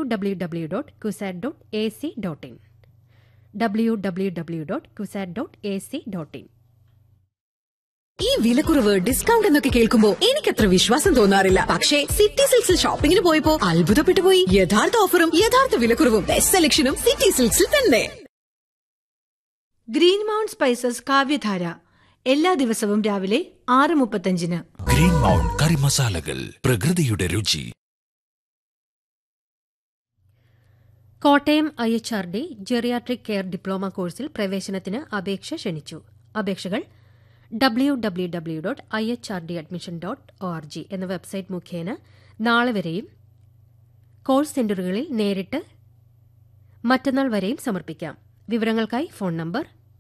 www.cusat.ac.in www.cusat.ac.in. ഈ വിലക്കുറവ്, discount എന്നൊക്കെ കേൾക്കുമ്പോ എനിക്കത്ര വിശ്വാസം തോന്നാറില്ല. പക്ഷേ സിറ്റി സിൽക്സിൽ ഷോപ്പിംഗിന് പോയപ്പോ അത്ഭുതപ്പെട്ടു പോയി. യഥാർത്ഥ ഓഫറും യഥാർത്ഥ വിലക്കുറവും ബെസ്റ്റ് സെലക്ഷനും സിറ്റി സിൽക്സിൽ തന്നെ. ഗ്രീൻ മൗണ്ട് സ്പൈസസ് കാവ്യധാര എല്ലാ ദിവസവും രാവിലെ 6:35. ഗ്രീൻ മൗണ്ട് കറി മസാലകൾ, പ്രകൃതിയുടെ രുചി. Kottayam IHRD geriatric care diploma കോഴ്സിൽ പ്രവേശനത്തിന് അപേക്ഷ ക്ഷണിച്ചു. അപേക്ഷകൾ www.ihrdadmission.org എന്ന വെബ്സൈറ്റ് മുഖേന നാളെ വരെയും കോഴ്സ് സെന്ററുകളിൽ നേരിട്ട് മറ്റന്നാൾ വരെയും സമർപ്പിക്കാം. വിവരങ്ങൾക്കായി ഫോൺ നമ്പർ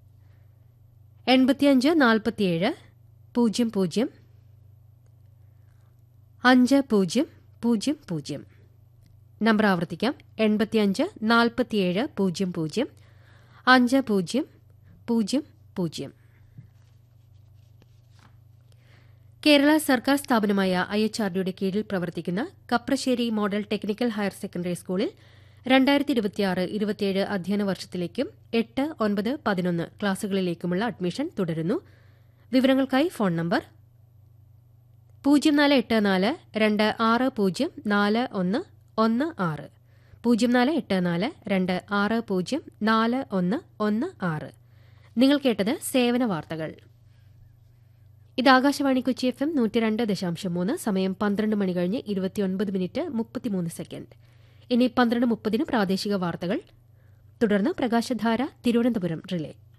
8547 00 5000. നമ്പർ ആവർത്തിക്കാം: 8547 00 5000. കേരള സർക്കാർ സ്ഥാപനമായ IHRDയുടെ കീഴിൽ പ്രവർത്തിക്കുന്ന Kaprassery model technical higher secondary സ്കൂളിൽ 2026-27 അധ്യയന വർഷത്തിലേക്കും 8, 9, 11 ക്ലാസുകളിലേക്കുമുള്ള അഡ്മിഷൻ തുടരുന്നു. വിവരങ്ങൾക്കായി ഫോൺ നമ്പർ 0484 260 4116 0484 260 4116. നിങ്ങൾ കേട്ടത് സേവന വാർത്തകൾ. ഇത് ആകാശവാണി കൊച്ചി FM 102.3. സമയം 12 മണി കഴിഞ്ഞ് 29:33. ഇനി 12:30 പ്രാദേശിക വാർത്തകൾ. തുടർന്ന് പ്രകാശധാര തിരുവനന്തപുരം റിലേ.